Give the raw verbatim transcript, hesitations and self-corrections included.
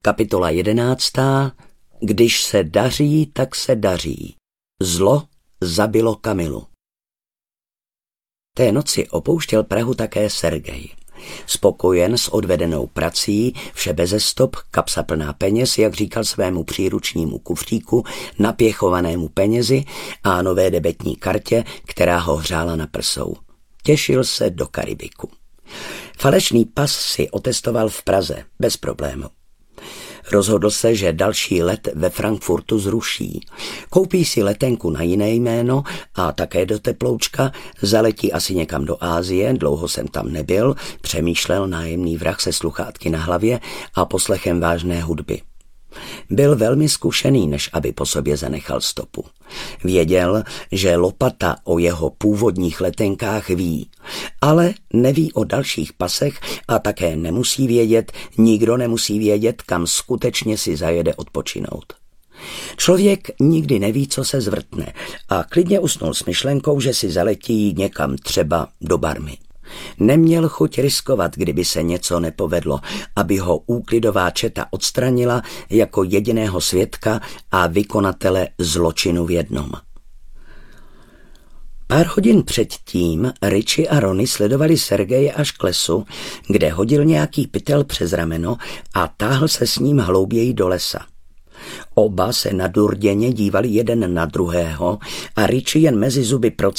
Kapitola jedenáctá. Když se daří, tak se daří. Zlo zabilo Kamilu. Té noci opouštěl Prahu také Sergej. Spokojen s odvedenou prací, vše beze stop, kapsa plná peněz, jak říkal svému příručnímu kufříku, napěchovanému penězi a nové debetní kartě, která ho hřála na prsou. Těšil se do Karibiku. Falešný pas si otestoval v Praze, bez problému. Rozhodl se, že další let ve Frankfurtu zruší. Koupí si letenku na jiné jméno a také do teploučka, zaletí asi někam do Asie, dlouho jsem tam nebyl, přemýšlel nájemný vrah se sluchátky na hlavě a poslechem vážné hudby. Byl velmi zkušený, než aby po sobě zanechal stopu. Věděl, že Lopata o jeho původních letenkách ví, ale neví o dalších pasech a také nemusí vědět, nikdo nemusí vědět, kam skutečně si zajede odpočinout. Člověk nikdy neví, co se zvrtne a klidně usnul s myšlenkou, že si zaletí někam třeba do Barmy. Neměl chuť riskovat, kdyby se něco nepovedlo, aby ho úklidová četa odstranila jako jediného svědka a vykonatele zločinu v jednom. Pár hodin předtím Richie a Ronnie sledovali Sergeje až k lesu, kde hodil nějaký pytel přes rameno a táhl se s ním hlouběji do lesa. Oba se nadurděně dívali jeden na druhého a Richie jen mezi zuby procedil: